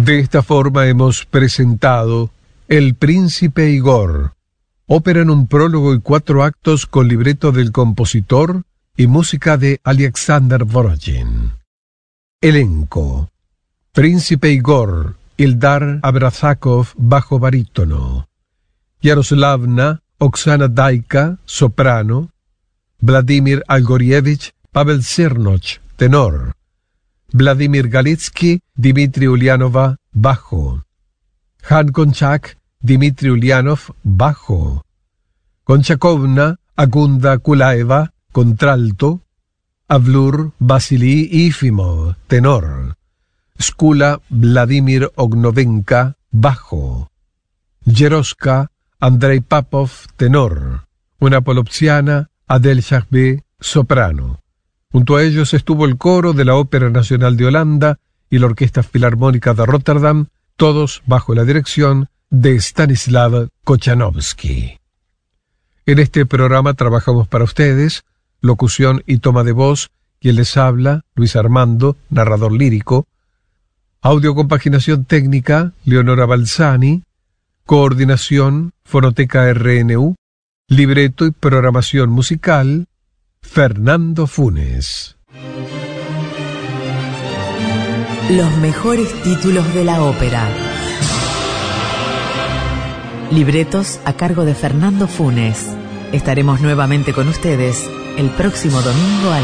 De esta forma hemos presentado El Príncipe Igor, ópera en un prólogo y 4 actos con libreto del compositor y música de Alexander Dvorak. Elenco: Príncipe Igor, Ildar Abrazakov, bajo barítono; Yaroslavna Oksana Daika, soprano; Vladimir Algorievich, Pavel Cernoch, tenor; Vladimir Galitsky, Dmitry Ulyanova, bajo; Han Konchak, Dmitry Ulyanov, bajo; Konchakovna Agunda Kulaeva, contralto; Avlur Vasily Ifimov, tenor; Skula Vladimir Ognovenka, bajo; Yeroska Andrei Papov, tenor; una polopsiana Adel Shahbe, soprano. Junto a ellos estuvo el coro de la Ópera Nacional de Holanda y la Orquesta Filarmónica de Rotterdam, todos bajo la dirección de Stanislav Kochanowski. En este programa trabajamos para ustedes, locución y toma de voz, quien les habla, Luis Armando, narrador lírico; audiocompaginación técnica, Leonora Balsani; coordinación, Fonoteca RNU; libreto y programación musical, Fernando Funes. Los mejores títulos de la ópera. Libretos a cargo de Fernando Funes. Estaremos nuevamente con ustedes el próximo domingo a